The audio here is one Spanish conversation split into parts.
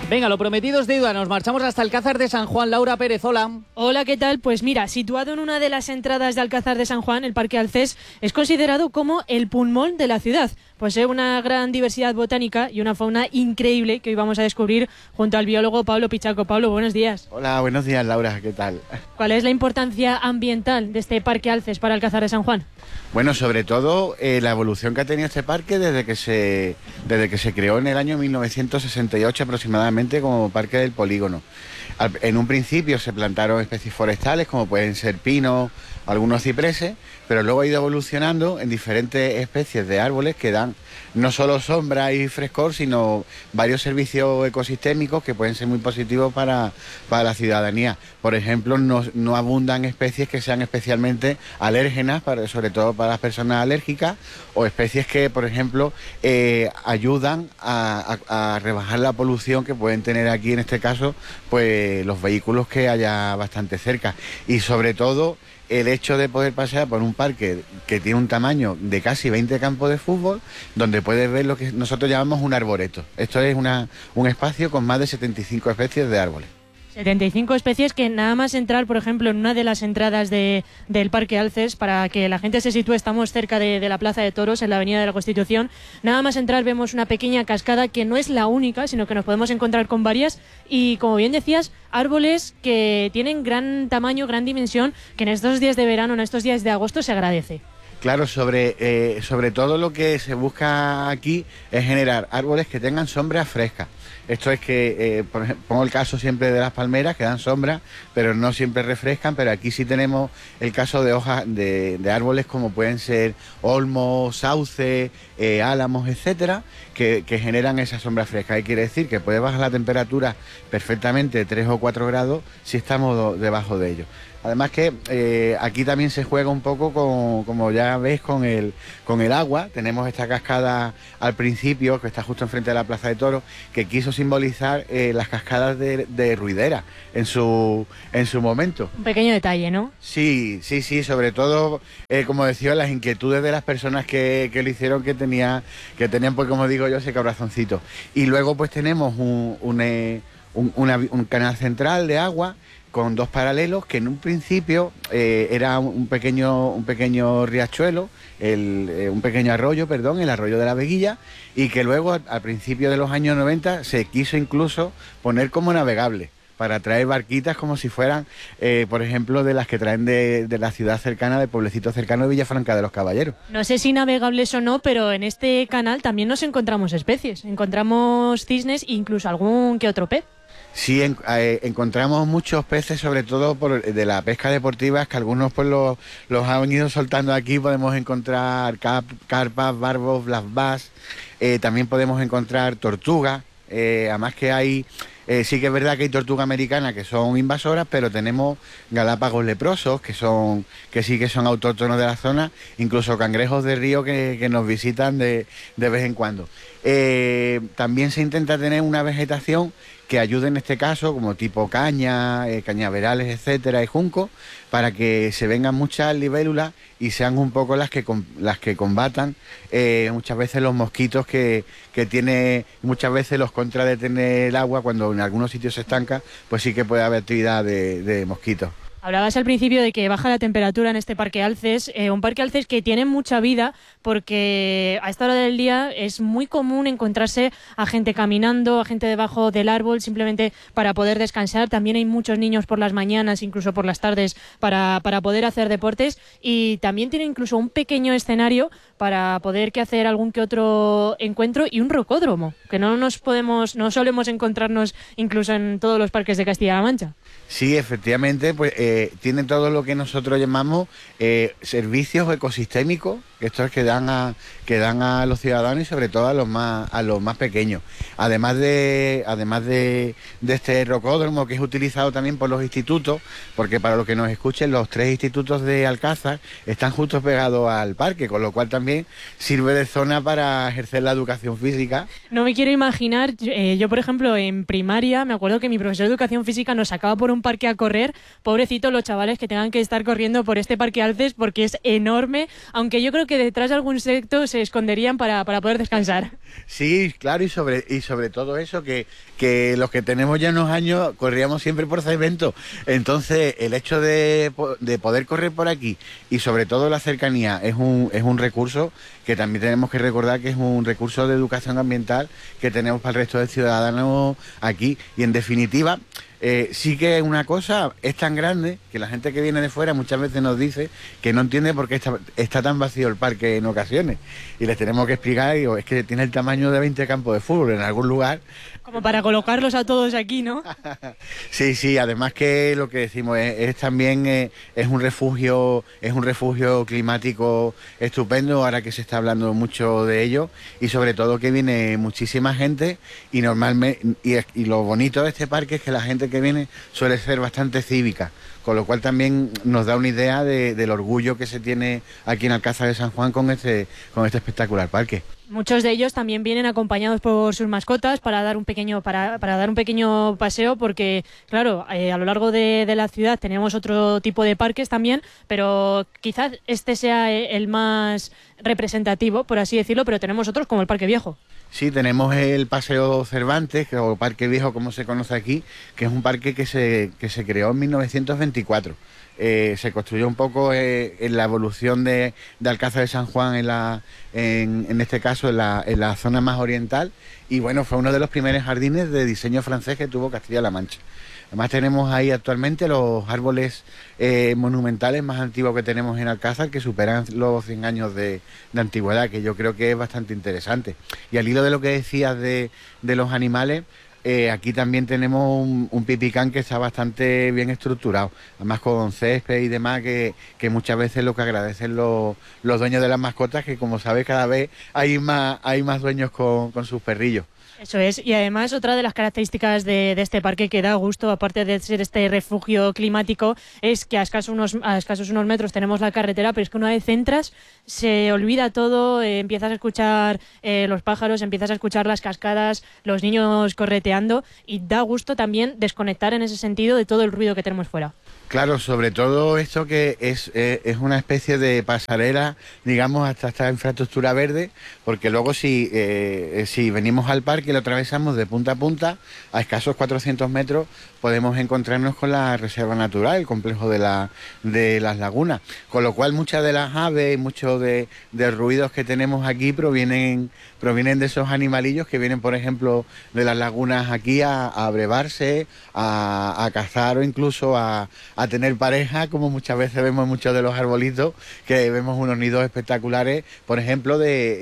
Venga, lo prometido es deuda. Nos marchamos hasta Alcázar de San Juan. Laura Pérez, hola. Hola, ¿qué tal? Pues mira, situado en una de las entradas de Alcázar de San Juan, el Parque Alcés es considerado como el pulmón de la ciudad. Posee una gran diversidad botánica y una fauna increíble que hoy vamos a descubrir junto al biólogo Pablo Pichaco. Pablo, buenos días. Hola, buenos días, Laura, ¿qué tal? ¿Cuál es la importancia ambiental de este Parque Alcés para Alcázar de San Juan? Bueno, sobre todo la evolución que ha tenido este parque desde que se creó en el año 1968 aproximadamente como Parque del Polígono. En un principio se plantaron especies forestales como pueden ser pinos, algunos cipreses, pero luego ha ido evolucionando en diferentes especies de árboles que dan no solo sombra y frescor, sino varios servicios ecosistémicos que pueden ser muy positivos para la ciudadanía. Por ejemplo, no abundan especies que sean especialmente alérgenas, sobre todo para las personas alérgicas, o especies que, por ejemplo, ayudan a rebajar la polución que pueden tener aquí, en este caso, pues los vehículos que haya bastante cerca. Y sobre todo, el hecho de poder pasear por un parque que tiene un tamaño de casi 20 campos de fútbol, donde puedes ver lo que nosotros llamamos un arboreto. Esto es un espacio con más de 75 especies de árboles. 75 especies que nada más entrar, por ejemplo, en una de las entradas del Parque Alcés, para que la gente se sitúe, estamos cerca de la Plaza de Toros, en la Avenida de la Constitución. Nada más entrar vemos una pequeña cascada que no es la única, sino que nos podemos encontrar con varias y, como bien decías, árboles que tienen gran tamaño, gran dimensión, que en estos días de verano, en estos días de agosto se agradece. Claro, sobre todo lo que se busca aquí es generar árboles que tengan sombra fresca. Esto es que, por ejemplo, pongo el caso siempre de las palmeras, que dan sombra, pero no siempre refrescan, pero aquí sí tenemos el caso de hojas de árboles como pueden ser olmos, sauce, álamos, etcétera, que generan esa sombra fresca. ¿Qué quiere decir? Que puede bajar la temperatura perfectamente 3 o 4 grados si estamos debajo de ello. Además que aquí también se juega un poco como ya ves, con el agua. Tenemos esta cascada al principio, que está justo enfrente de la Plaza de Toros, que quiso simbolizar las cascadas de Ruidera en su momento. Un pequeño detalle, ¿no? Sí, sobre todo, como decía, las inquietudes de las personas que lo hicieron, que tenían, pues como digo yo, ese corazoncito. Y luego pues tenemos un canal central de agua con dos paralelos, que en un principio era un pequeño riachuelo, un pequeño arroyo, el arroyo de la Veguilla, y que luego al principio de los años 90 se quiso incluso poner como navegable, para traer barquitas como si fueran, por ejemplo, de las que traen de la ciudad cercana, del pueblecito cercano de Villafranca de los Caballeros. No sé si navegables o no, pero en este canal también nos encontramos especies. Encontramos cisnes e incluso algún que otro pez. Sí, encontramos muchos peces, sobre todo de la pesca deportiva, que algunos pues los han ido soltando aquí. Podemos encontrar carpas, barbos, black bass, también podemos encontrar tortugas, además que hay... sí que es verdad que hay tortugas americanas que son invasoras, pero tenemos galápagos leprosos que sí que son autóctonos de la zona, incluso cangrejos de río que nos visitan de vez en cuando. También se intenta tener una vegetación que ayude en este caso, como tipo caña, cañaverales, etcétera, y junco, para que se vengan muchas libélulas y sean un poco las que combatan muchas veces los mosquitos que tiene, muchas veces los contra de tener el agua. Cuando en algunos sitios se estanca, pues sí que puede haber actividad de mosquitos. Hablabas al principio de que baja la temperatura en este Parque Alcés, un Parque Alcés que tiene mucha vida, porque a esta hora del día es muy común encontrarse a gente caminando, a gente debajo del árbol, simplemente para poder descansar. También hay muchos niños por las mañanas, incluso por las tardes, para poder hacer deportes, y también tiene incluso un pequeño escenario para poder hacer algún que otro encuentro, y un rocódromo, que no solemos encontrarnos incluso en todos los parques de Castilla-La Mancha. Sí, efectivamente, pues tiene todo lo que nosotros llamamos servicios ecosistémicos, que esto es que dan a los ciudadanos y sobre todo a los más pequeños. Además de este rocódromo, que es utilizado también por los institutos, porque para los que nos escuchen, los 3 institutos de Alcázar están justo pegados al parque, con lo cual también sirve de zona para ejercer la educación física. No me quiero imaginar, yo por ejemplo en primaria me acuerdo que mi profesor de educación física nos sacaba por un parque a correr. Pobrecitos los chavales que tengan que estar corriendo por este Parque Alcés, porque es enorme, aunque yo creo que detrás de algún secto se esconderían para poder descansar. Sí, claro, y sobre sobre todo eso, que los que tenemos ya unos años corríamos siempre por cemento. Entonces, el hecho de poder correr por aquí y sobre todo la cercanía es un recurso que también tenemos que recordar que es un recurso de educación ambiental que tenemos para el resto de ciudadanos aquí. Y en definitiva, sí que una cosa es tan grande que la gente que viene de fuera muchas veces nos dice que no entiende por qué está tan vacío el parque en ocasiones. Y les tenemos que explicar, digo, es que tiene el tamaño de 20 campos de fútbol en algún lugar. Como para colocarlos a todos aquí, ¿no? Sí, además que lo que decimos es también es un refugio climático estupendo, ahora que se está hablando mucho de ello, y sobre todo que viene muchísima gente y normalmente y lo bonito de este parque es que la gente que viene suele ser bastante cívica, con lo cual también nos da una idea del orgullo que se tiene aquí en Alcázar de San Juan con este espectacular parque. Muchos de ellos también vienen acompañados por sus mascotas para dar un pequeño paseo, porque claro, a lo largo de la ciudad tenemos otro tipo de parques también, pero quizás este sea el más representativo, por así decirlo, pero tenemos otros como el Parque Viejo. Sí, tenemos el Paseo Cervantes, o Parque Viejo como se conoce aquí, que es un parque que se creó en 1924. Se construyó un poco en la evolución de Alcázar de San Juan, en este caso en la zona más oriental, y bueno, fue uno de los primeros jardines de diseño francés que tuvo Castilla-La Mancha. Además tenemos ahí actualmente los árboles monumentales más antiguos que tenemos en Alcázar, que superan los 100 años de antigüedad, que yo creo que es bastante interesante. Y al hilo de lo que decías de los animales, aquí también tenemos un pipicán que está bastante bien estructurado, además con césped y demás, que muchas veces lo que agradecen los dueños de las mascotas, que como sabes cada vez hay más dueños con sus perrillos. Eso es, y además otra de las características de este parque que da gusto, aparte de ser este refugio climático, es que a escasos unos metros tenemos la carretera, pero es que una vez entras se olvida todo, empiezas a escuchar los pájaros, empiezas a escuchar las cascadas, los niños correteando, y da gusto también desconectar en ese sentido de todo el ruido que tenemos fuera. Claro, sobre todo esto que es una especie de pasarela, digamos, hasta esta infraestructura verde, porque luego si venimos al parque y lo atravesamos de punta a punta, a escasos 400 metros, podemos encontrarnos con la reserva natural, el complejo de las lagunas, con lo cual muchas de las aves, muchos de ruidos que tenemos aquí provienen de esos animalillos que vienen, por ejemplo, de las lagunas aquí a brevarse, a cazar o incluso a tener pareja, como muchas veces vemos en muchos de los arbolitos, que vemos unos nidos espectaculares, por ejemplo,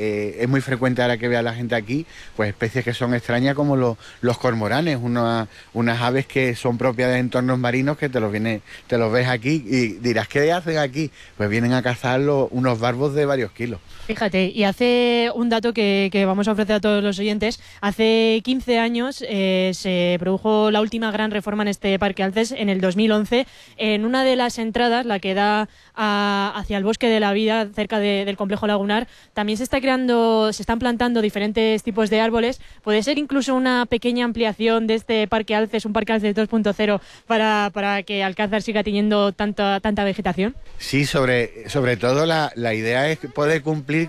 es muy frecuente ahora que vea la gente aquí, pues especies que son extrañas como los cormoranes, unas aves que son propias de entornos marinos que te los ves aquí y dirás, ¿qué hacen aquí? Pues vienen a cazar unos barbos de varios kilos. Fíjate, y hace un dato que vamos a ofrecer a todos los oyentes. Hace 15 años se produjo la última gran reforma en este Parque Alces, en el 2011. En una de las entradas, la que da hacia el Bosque de la Vida, cerca del complejo lagunar, también se están plantando diferentes tipos de árboles. Puede ser incluso una pequeña ampliación de este Parque Alces, un Parque Alces 2.0, para que Alcázar siga teniendo tanta vegetación. Sí, sobre todo la idea es poder cumplir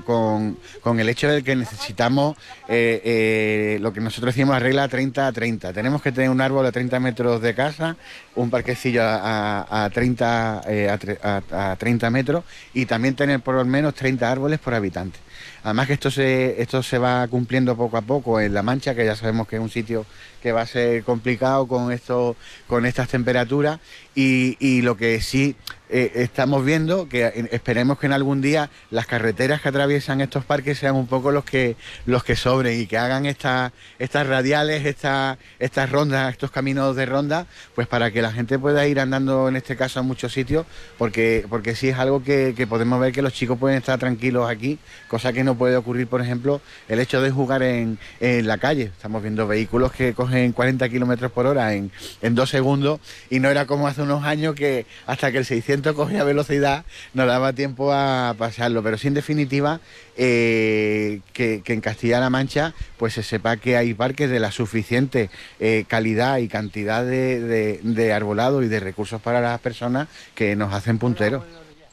con el hecho de que necesitamos lo que nosotros decimos la regla 30-30. Tenemos que tener un árbol a 30 metros de casa, un parquecillo a 30 metros y también tener por lo menos 30 árboles por habitante. Además que esto se va cumpliendo poco a poco en La Mancha, que ya sabemos que es un sitio que va a ser complicado con estas temperaturas, y lo que sí estamos viendo, que esperemos que en algún día las carreteras que atraviesan estos parques sean un poco los que sobren y que hagan estas radiales, estas rondas, estos caminos de ronda, pues para que la gente pueda ir andando en este caso a muchos sitios, porque sí es algo que podemos ver que los chicos pueden estar tranquilos aquí, cosa que no puede ocurrir, por ejemplo, el hecho de jugar en la calle. Estamos viendo vehículos que cogen 40 kilómetros por hora en 2 segundos, y no era como hace unos años que hasta que el 600 cogía velocidad no daba tiempo a pasarlo. Pero sí, en definitiva, que en Castilla-La Mancha pues se sepa que hay parques de la suficiente calidad y cantidad de arbolado y de recursos para las personas que nos hacen punteros.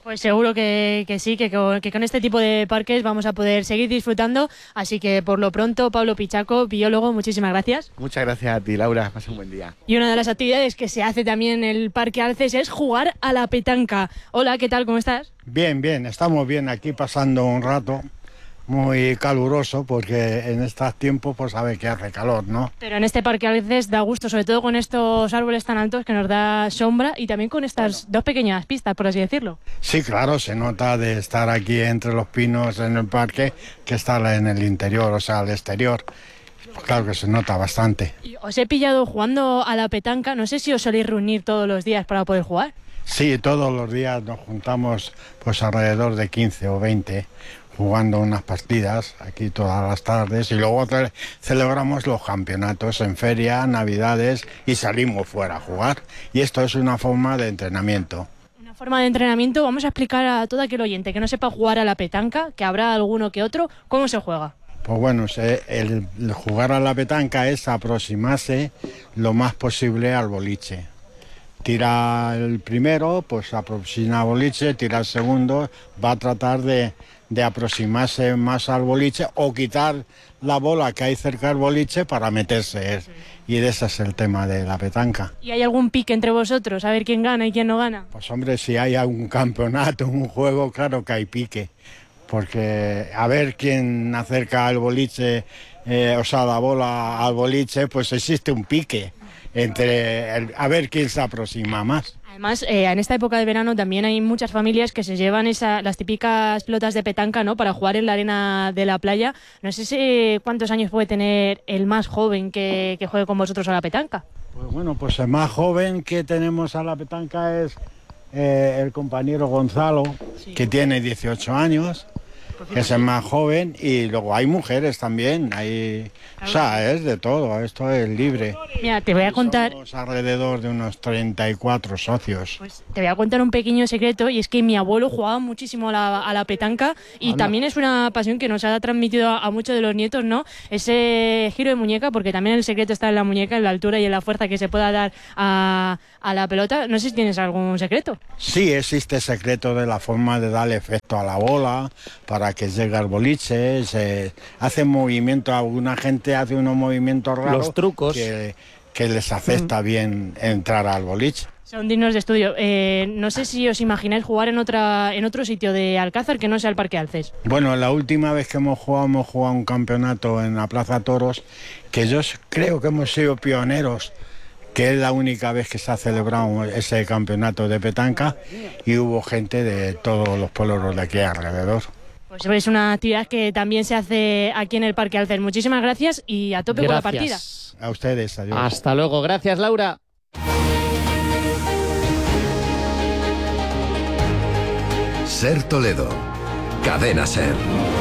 Pues seguro que sí, que con este tipo de parques vamos a poder seguir disfrutando. Así que por lo pronto, Pablo Pichaco, biólogo, muchísimas gracias. Muchas gracias a ti, Laura. Pasa un buen día. Y una de las actividades que se hace también en el Parque Alces es jugar a la petanca. Hola, ¿qué tal? ¿Cómo estás? Bien, estamos bien aquí pasando un rato muy caluroso porque en estos tiempos pues sabe que hace calor, ¿no? Pero en este Parque Alces da gusto, sobre todo con estos árboles tan altos que nos da sombra y también con estas dos pequeñas pistas, por así decirlo. Sí, claro, se nota de estar aquí entre los pinos en el parque que estar en el interior, o sea, al exterior. Pues claro que se nota bastante. Y os he pillado jugando a la petanca, no sé si os soléis reunir todos los días para poder jugar. Sí, todos los días nos juntamos pues alrededor de 15 o 20 jugando unas partidas aquí todas las tardes y luego celebramos los campeonatos en feria, navidades y salimos fuera a jugar. Y esto es una forma de entrenamiento. Una forma de entrenamiento, vamos a explicar a todo aquel oyente que no sepa jugar a la petanca, que habrá alguno que otro, ¿cómo se juega? Pues bueno, el jugar a la petanca es aproximarse lo más posible al boliche. Tira el primero, pues aproxima al boliche, tira el segundo, va a tratar de aproximarse más al boliche o quitar la bola que hay cerca del boliche para meterse. Y ese es el tema de la petanca. ¿Y hay algún pique entre vosotros? A ver quién gana y quién no gana. Pues hombre, si hay algún campeonato, un juego, claro que hay pique. Porque a ver quién acerca al boliche, la bola al boliche, pues existe un pique. A ver quién se aproxima más. Además, en esta época de verano también hay muchas familias que se llevan las típicas pelotas de petanca, ¿no?, para jugar en la arena de la playa. No sé cuántos años puede tener el más joven que juegue con vosotros a la petanca. Pues bueno, pues el más joven que tenemos a la petanca es el compañero Gonzalo, sí, que tiene 18 años. Que es el más joven, y luego hay mujeres también, o sea, es de todo, esto es libre. Mira, te voy a contar... Somos alrededor de unos 34 socios. Pues te voy a contar un pequeño secreto, y es que mi abuelo jugaba muchísimo a la petanca, y también es una pasión que nos ha transmitido a muchos de los nietos, ¿no? Ese giro de muñeca, porque también el secreto está en la muñeca, en la altura y en la fuerza que se pueda dar a la pelota. No sé si tienes algún secreto. Sí, existe secreto de la forma de darle efecto a la bola, para que llegue al boliche, se hace movimiento, alguna gente hace unos movimientos raros, los trucos que les afecta bien entrar al boliche. Son dignos de estudio. No sé si os imagináis jugar en otro sitio de Alcázar que no sea el Parque Alces. Bueno, la última vez que hemos jugado un campeonato en la Plaza Toros, que yo creo que hemos sido pioneros, que es la única vez que se ha celebrado ese campeonato de petanca, y hubo gente de todos los pueblos de aquí alrededor. Pues es una actividad que también se hace aquí en el Parque Alces. Muchísimas gracias y a tope con la partida. A ustedes, adiós. Hasta luego, gracias, Laura. Ser Toledo, Cadena Ser.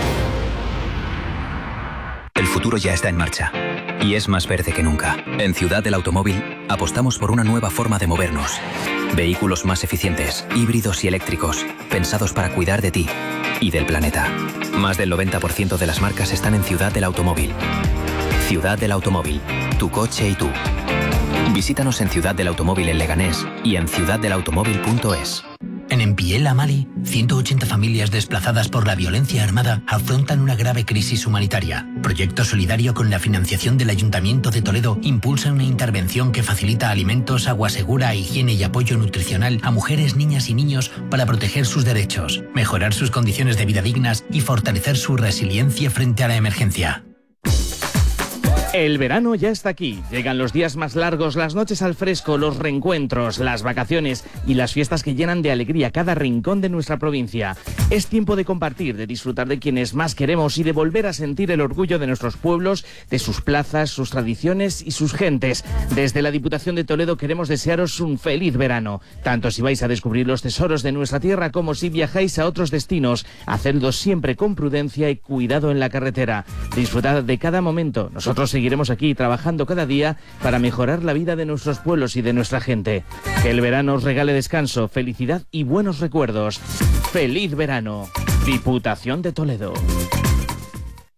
El futuro ya está en marcha y es más verde que nunca. En Ciudad del Automóvil apostamos por una nueva forma de movernos. Vehículos más eficientes, híbridos y eléctricos, pensados para cuidar de ti y del planeta. Más del 90% de las marcas están en Ciudad del Automóvil. Ciudad del Automóvil, tu coche y tú. Visítanos en Ciudad del Automóvil en Leganés y en ciudaddelautomóvil.es. En Empiela, Mali, 180 familias desplazadas por la violencia armada afrontan una grave crisis humanitaria. Proyecto Solidario, con la financiación del Ayuntamiento de Toledo, impulsa una intervención que facilita alimentos, agua segura, higiene y apoyo nutricional a mujeres, niñas y niños para proteger sus derechos, mejorar sus condiciones de vida dignas y fortalecer su resiliencia frente a la emergencia. El verano ya está aquí. Llegan los días más largos, las noches al fresco, los reencuentros, las vacaciones y las fiestas que llenan de alegría cada rincón de nuestra provincia. Es tiempo de compartir, de disfrutar de quienes más queremos y de volver a sentir el orgullo de nuestros pueblos, de sus plazas, sus tradiciones y sus gentes. Desde la Diputación de Toledo queremos desearos un feliz verano, tanto si vais a descubrir los tesoros de nuestra tierra como si viajáis a otros destinos. Hacedlo siempre con prudencia y cuidado en la carretera. Disfrutad de cada momento. Nosotros seguiremos aquí trabajando cada día para mejorar la vida de nuestros pueblos y de nuestra gente. Que el verano os regale descanso, felicidad y buenos recuerdos. ¡Feliz verano! Diputación de Toledo.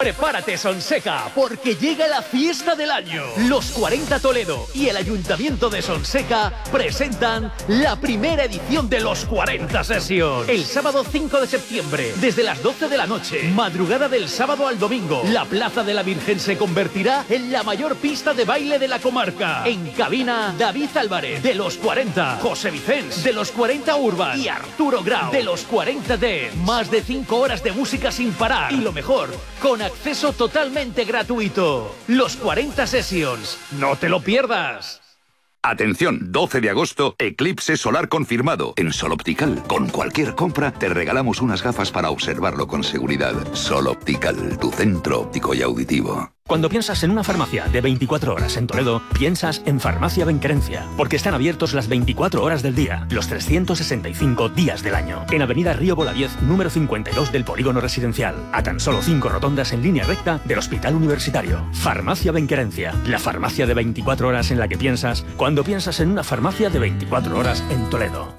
Prepárate, Sonseca, porque llega la fiesta del año. Los 40 Toledo y el Ayuntamiento de Sonseca presentan la primera edición de los 40 Sessions. El sábado 5 de septiembre, desde las 12 de la noche, madrugada del sábado al domingo, la Plaza de la Virgen se convertirá en la mayor pista de baile de la comarca. En cabina, David Álvarez, de los 40, José Vicens, de los 40 Urban y Arturo Grau, de los 40 Dance. Más de 5 horas de música sin parar. Y lo mejor, con acceso totalmente gratuito. Los 40 Sessions. No te lo pierdas. Atención, 12 de agosto, eclipse solar confirmado. En Sol Optical, con cualquier compra, te regalamos unas gafas para observarlo con seguridad. Sol Optical, tu centro óptico y auditivo. Cuando piensas en una farmacia de 24 horas en Toledo, piensas en Farmacia Benquerencia, porque están abiertos las 24 horas del día, los 365 días del año. En Avenida Río Bolaviez, número 52 del Polígono Residencial, a tan solo 5 rotondas en línea recta del Hospital Universitario. Farmacia Benquerencia, la farmacia de 24 horas en la que piensas cuando piensas en una farmacia de 24 horas en Toledo.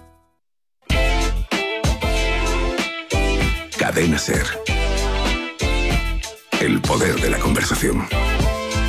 Cadena SER. El poder de la conversación.